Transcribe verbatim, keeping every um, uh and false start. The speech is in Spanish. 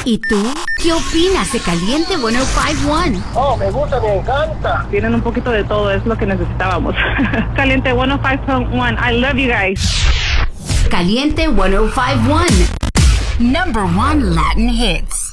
¿Y tú? ¿Qué opinas de Caliente ciento cincuenta y uno? Oh, me gusta, me encanta. Tienen un poquito de todo, es lo que necesitábamos. Caliente ciento cincuenta y uno, I love you guys. Caliente ciento cincuenta y uno. Number one Latin hits.